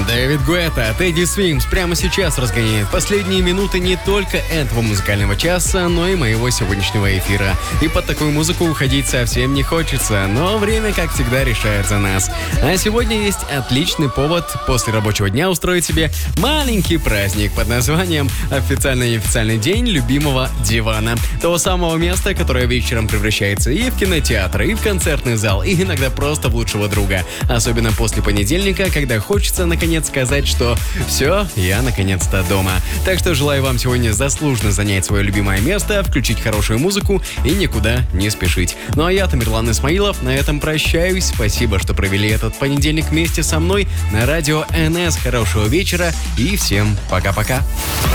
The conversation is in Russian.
Дэвид Гуэтта, Тедди Свимс прямо сейчас разгоняет последние минуты не только этого музыкального часа, но и моего сегодняшнего эфира. И под такую музыку уходить совсем не хочется, но время, как всегда, решает за нас. А сегодня есть отличный повод после рабочего дня устроить себе маленький праздник под названием «Официальный и неофициальный день любимого дивана». Того самого места, которое вечером превращается и в кинотеатр, и в концертный зал, и иногда просто в лучшего друга. Особенно после понедельника, когда хочется наконец сказать, что все, я наконец-то дома. Так что желаю вам сегодня заслуженно занять свое любимое место, включить хорошую музыку и никуда не спешить. Ну а я, Тамерлан Исмаилов, на этом прощаюсь. Спасибо, что провели этот понедельник вместе со мной на радио НС. Хорошего вечера и всем пока-пока.